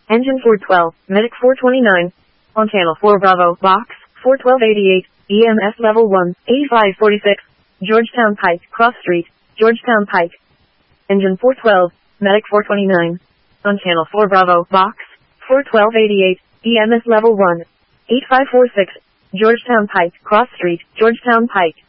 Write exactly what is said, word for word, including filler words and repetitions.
Engine four twelve, Medic four twenty-nine. On channel four Bravo, box, four twelve eighty-eight, E M S level one, eighty-five forty-six. Georgetown Pike, Cross Street, Georgetown Pike. Engine four twelve, Medic four twenty-nine. On channel four Bravo, box, four twelve eighty-eight, E M S level one, eighty-five forty-six. Georgetown Pike, Cross Street, Georgetown Pike.